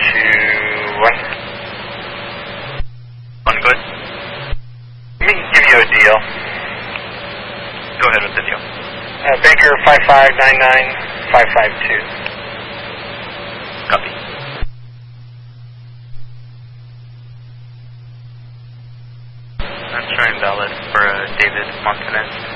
2, 1. 1 good. Let me give you a deal. Go ahead with the deal. Baker 5599552. Copy. I'm trying Dallas for David Montanez.